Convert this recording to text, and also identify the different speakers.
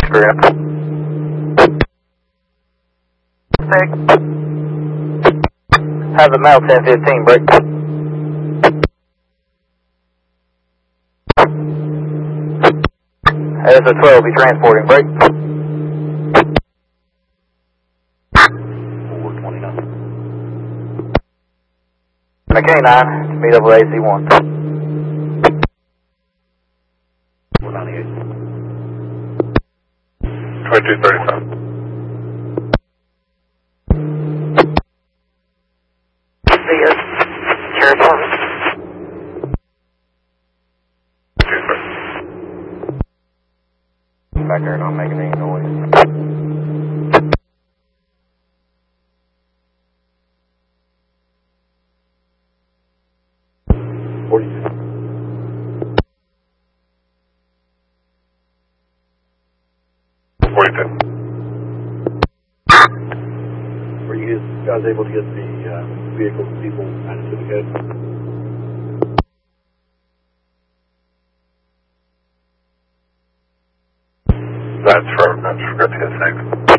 Speaker 1: Has a male 1015 break. As a 12, be transporting break. 429. McK9, meet up with AC1. 498.
Speaker 2: 2235.
Speaker 1: Back there not making any noise.
Speaker 3: Were you guys able to get the vehicle people added to the code?
Speaker 2: That's for TS6.